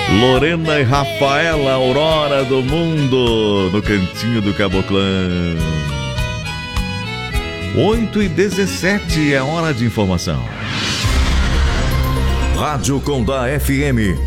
Lorena e Rafaela, Aurora do Mundo, no cantinho do Caboclã. 8h17 é hora de informação. Rádio Condá FM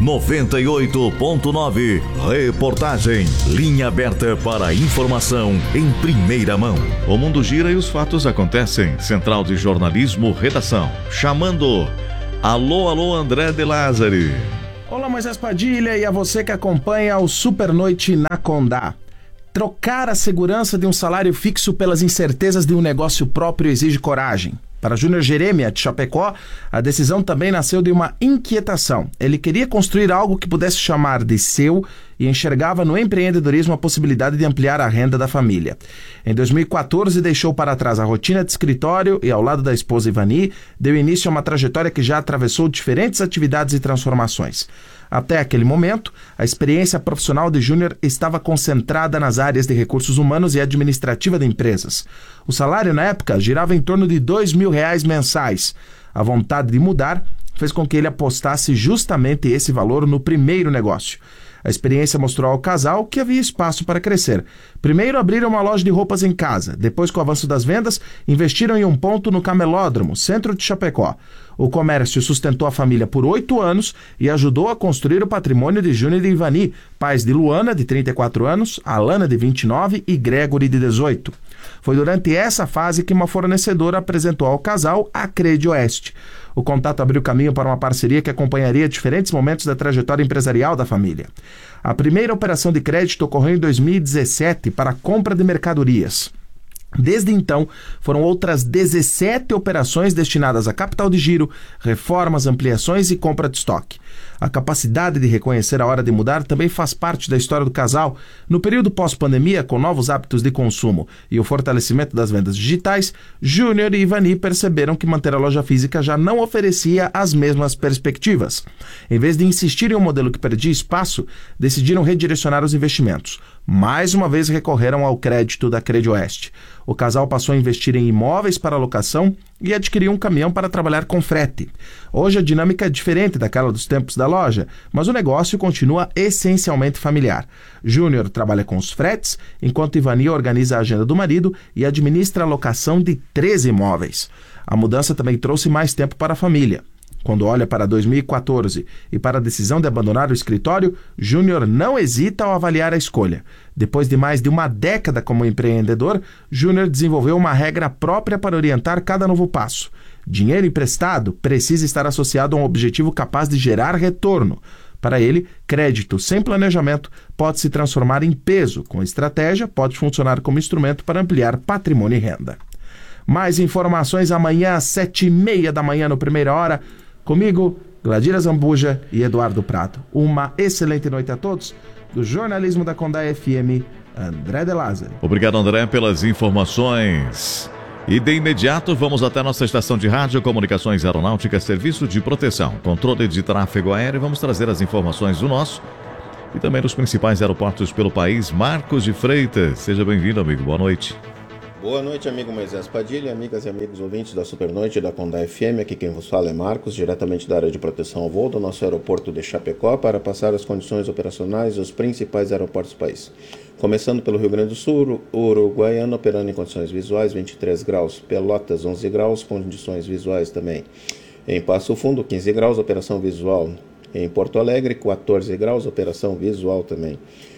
98.9. Reportagem. Linha aberta para informação em primeira mão. O mundo gira e os fatos acontecem. Central de Jornalismo, redação. Chamando. Alô, alô, André de Lázari. Olá, Moisés Padilha, e a você que acompanha o Supernoite na Condá. Trocar a segurança de um salário fixo pelas incertezas de um negócio próprio exige coragem. Para Júnior Jeremia, de Chapecó, a decisão também nasceu de uma inquietação. Ele queria construir algo que pudesse chamar de seu e enxergava no empreendedorismo a possibilidade de ampliar a renda da família. Em 2014, deixou para trás a rotina de escritório e, ao lado da esposa Ivani, deu início a uma trajetória que já atravessou diferentes atividades e transformações. Até aquele momento, a experiência profissional de Júnior estava concentrada nas áreas de recursos humanos e administrativa de empresas. O salário, na época, girava em torno de R$2.000 mensais. A vontade de mudar fez com que ele apostasse justamente esse valor no primeiro negócio. A experiência mostrou ao casal que havia espaço para crescer. Primeiro abriram uma loja de roupas em casa. Depois, com o avanço das vendas, investiram em um ponto no Camelódromo, centro de Chapecó. O comércio sustentou a família por 8 anos e ajudou a construir o patrimônio de Júnior e Ivani, pais de Luana, de 34 anos, Alana, de 29 e Gregory, de 18. Foi durante essa fase que uma fornecedora apresentou ao casal a Crede Oeste. O contato abriu caminho para uma parceria que acompanharia diferentes momentos da trajetória empresarial da família. A primeira operação de crédito ocorreu em 2017 para a compra de mercadorias. Desde então, foram outras 17 operações destinadas a capital de giro, reformas, ampliações e compra de estoque. A capacidade de reconhecer a hora de mudar também faz parte da história do casal. No período pós-pandemia, com novos hábitos de consumo e o fortalecimento das vendas digitais, Júnior e Ivani perceberam que manter a loja física já não oferecia as mesmas perspectivas. Em vez de insistir em um modelo que perdia espaço, decidiram redirecionar os investimentos. Mais uma vez recorreram ao crédito da Crede Oeste. O casal passou a investir em imóveis para locação e adquiriu um caminhão para trabalhar com frete. Hoje a dinâmica é diferente daquela dos tempos da loja, mas o negócio continua essencialmente familiar. Júnior trabalha com os fretes, enquanto Ivani organiza a agenda do marido e administra a locação de 13 imóveis. A mudança também trouxe mais tempo para a família. Quando olha para 2014 e para a decisão de abandonar o escritório, Júnior não hesita ao avaliar a escolha. Depois de mais de uma década como empreendedor, Júnior desenvolveu uma regra própria para orientar cada novo passo. Dinheiro emprestado precisa estar associado a um objetivo capaz de gerar retorno. Para ele, crédito sem planejamento pode se transformar em peso. Com estratégia, pode funcionar como instrumento para ampliar patrimônio e renda. Mais informações amanhã às 7h30 da manhã no Primeira Hora. Comigo, Gladira Zambuja e Eduardo Prado. Uma excelente noite a todos. Do jornalismo da Condá FM, André de Lázari. Obrigado, André, pelas informações. E de imediato vamos até nossa estação de rádio, comunicações aeronáuticas, serviço de proteção, controle de tráfego aéreo. Vamos trazer as informações do nosso e também dos principais aeroportos pelo país. Marcos de Freitas, seja bem-vindo, amigo. Boa noite. Boa noite, amigo Moisés Padilha, amigas e amigos ouvintes da Supernoite da Condá FM. Aqui quem vos fala é Marcos, diretamente da área de proteção ao voo do nosso aeroporto de Chapecó, para passar as condições operacionais dos principais aeroportos do país. Começando pelo Rio Grande do Sul, Uruguaiana operando em condições visuais, 23 graus, Pelotas, 11 graus, condições visuais também. Em Passo Fundo, 15 graus, operação visual. Em Porto Alegre, 14 graus, operação visual também.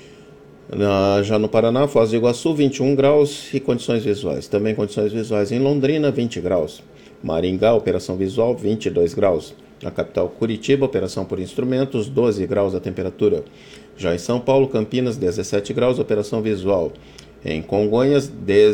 Já no Paraná, Foz do Iguaçu, 21 graus e condições visuais. Também condições visuais em Londrina, 20 graus. Maringá, operação visual, 22 graus. Na capital Curitiba, operação por instrumentos, 12 graus a temperatura. Já em São Paulo, Campinas, 17 graus, operação visual. Em Congonhas,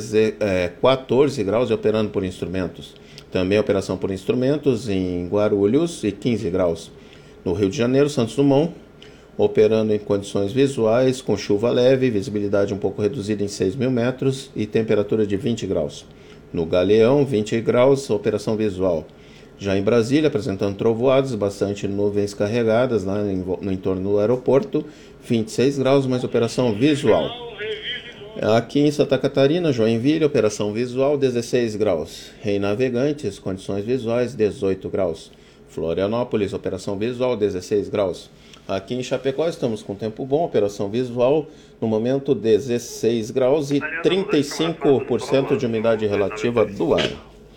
14 graus e operando por instrumentos. Também operação por instrumentos em Guarulhos e 15 graus. No Rio de Janeiro, Santos Dumont, operando em condições visuais, com chuva leve, visibilidade um pouco reduzida em 6.000 metros e temperatura de 20 graus. No Galeão, 20 graus, operação visual. Já em Brasília, apresentando trovoadas, bastante nuvens carregadas lá no entorno do aeroporto, 26 graus, mas operação visual. Aqui em Santa Catarina, Joinville, operação visual, 16 graus. Em Navegantes, condições visuais, 18 graus. Florianópolis, operação visual, 16 graus. Aqui em Chapecó estamos com tempo bom, operação visual, no momento 16 graus e 35% de umidade relativa do ar.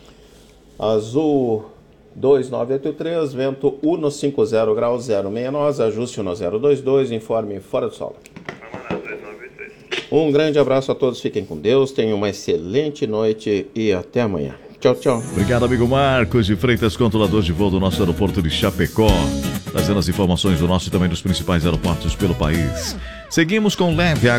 Azul 2983, vento Uno 50 graus 069, ajuste no 022, informe fora do solo. Um grande abraço a todos, fiquem com Deus, tenham uma excelente noite e até amanhã. Tchau, tchau. Obrigado, amigo Marcos de Freitas, controlador de voo do nosso aeroporto de Chapecó, trazendo as informações do nosso e também dos principais aeroportos pelo país. Seguimos com Leve